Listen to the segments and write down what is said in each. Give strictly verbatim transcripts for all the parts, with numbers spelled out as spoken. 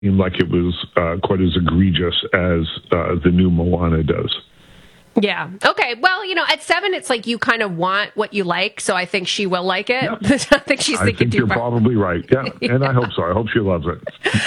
seem like it was uh, quite as egregious as uh, the new Moana does. Yeah. Okay. Well, you know, at seven, it's like you kind of want what you like, so I think she will like it. Yep. I think she's I thinking think too you're far. probably right. Yeah, Yeah. and I hope so. I hope she loves it.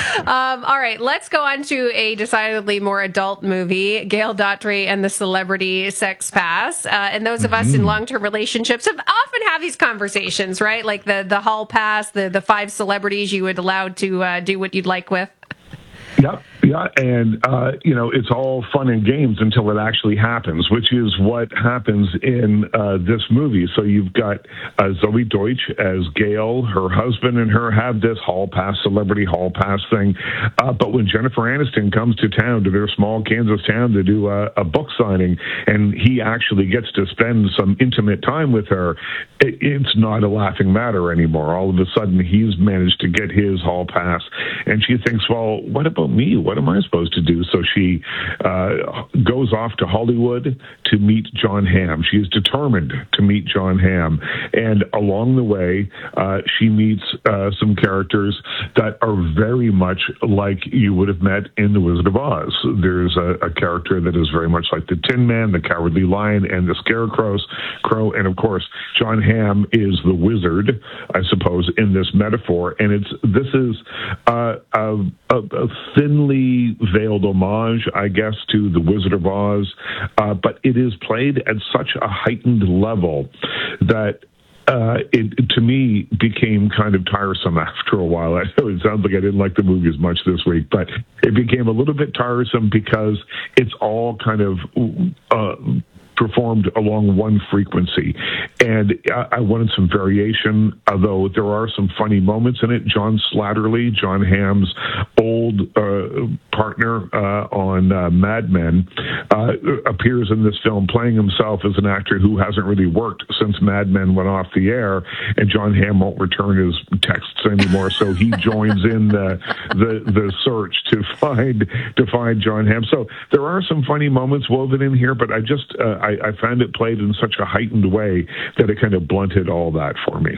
Um, all right, let's go on to a decidedly more adult movie, Gail Daughtry and the Celebrity Sex Pass. Uh, and those of us Mm-hmm. in long-term relationships have often have these conversations, right? Like the the hall pass, the the five celebrities you would allow to uh, do what you'd like with. Yep. Yeah, and, uh, you know, it's all fun and games until it actually happens, which is what happens in uh, this movie. So you've got uh, Zoe Deutsch as Gail. Her husband and her have this hall pass, celebrity hall pass thing. Uh, but when Jennifer Aniston comes to town, to their small Kansas town, to do a, a book signing, and he actually gets to spend some intimate time with her, it, it's not a laughing matter anymore. All of a sudden, he's managed to get his hall pass. And she thinks, well, what about me? What am I supposed to do? So she uh, goes off to Hollywood to meet John Hamm. She is determined to meet John Hamm. And along the way, uh, she meets uh, some characters that are very much like you would have met in The Wizard of Oz. There's a, a character that is very much like the Tin Man, the Cowardly Lion, and the Scarecrow. Crow. And of course, John Hamm is the wizard, I suppose, in this metaphor. And it's this is uh, a, a, a thinly veiled homage, I guess, to The Wizard of Oz, uh, but it is played at such a heightened level that uh, it, to me, became kind of tiresome after a while. I know it sounds like I didn't like the movie as much this week, but it became a little bit tiresome because it's all kind of uh, performed along one frequency. And I, I wanted some variation, although there are some funny moments in it. John Slattery, John Hamm's old uh, partner uh, on uh, Mad Men, uh, appears in this film playing himself as an actor who hasn't really worked since Mad Men went off the air, and John Hamm won't return his texts anymore, so he joins in the, the the search to find to find John Hamm. So there are some funny moments woven in here, but I just uh, I, I found it played in such a heightened way that it kind of blunted all that for me.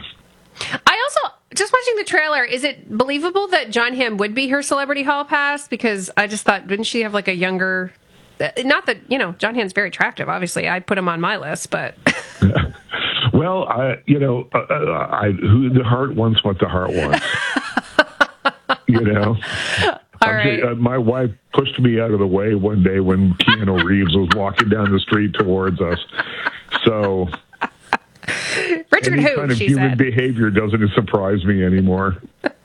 I also, just watching the trailer, is it believable that John Hamm would be her celebrity hall pass? Because I just thought, didn't she have like a younger... Not that, you know, John Hamm's very attractive, obviously. I'd put him on my list, but... Well, I, you know, uh, I, who the heart wants what the heart wants. You know? All right. Uh, my wife pushed me out of the way one day when Keanu Reeves was walking down the street towards us. So... Richard Any who, kind of she human said. behavior doesn't surprise me anymore.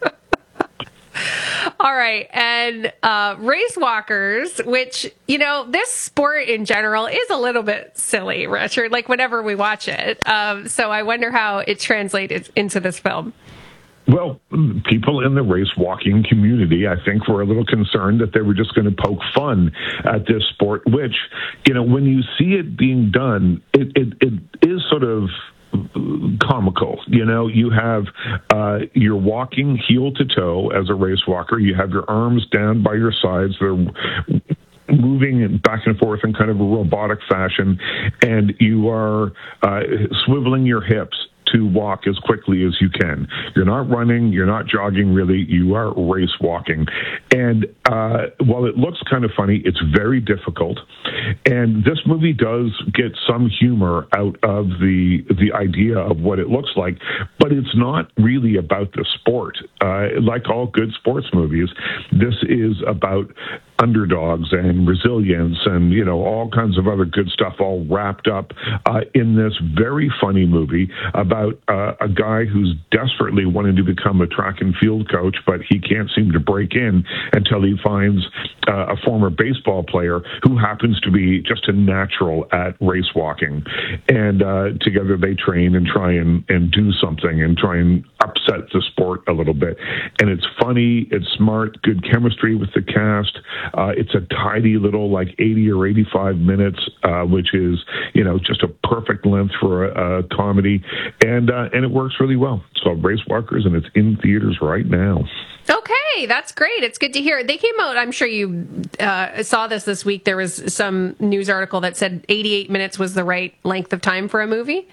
All right. And uh, race walkers, which, you know, this sport in general is a little bit silly, Richard, like whenever we watch it. Um, so I wonder how it translated into this film. Well, people in the race walking community, I think, were a little concerned that they were just going to poke fun at this sport, which, you know, when you see it being done, it, it, it is sort of comical. You know, you have, uh, you're walking heel to toe as a race walker. You have your arms down by your sides. They're moving back and forth in kind of a robotic fashion, and you are uh, swiveling your hips to walk as quickly as you can. You're not running, you're not jogging really, you are race walking. And uh, while it looks kind of funny, it's very difficult. And this movie does get some humor out of the the idea of what it looks like, but it's not really about the sport. Uh, like all good sports movies, this is about underdogs and resilience and, you know, all kinds of other good stuff all wrapped up uh, in this very funny movie about uh, a guy who's desperately wanting to become a track and field coach, but he can't seem to break in until he finds uh, a former baseball player who happens to be just a natural at race walking. And uh, together they train and try and, and do something and try and upset the sport a little bit. And it's funny, it's smart, good chemistry with the cast. Uh, it's a tidy little, like eighty or eighty-five minutes, uh, which is, you know, just a perfect length for a, a comedy, and uh, and it works really well. So Race Walkers, and it's in theaters right now. Okay, that's great. It's good to hear. They came out, I'm sure you uh, saw this this week. There was some news article that said eighty-eight minutes was the right length of time for a movie.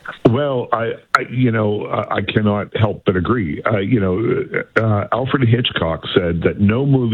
Well, I, I you know, I cannot help but agree. Uh, you know, uh, Alfred Hitchcock said that no movie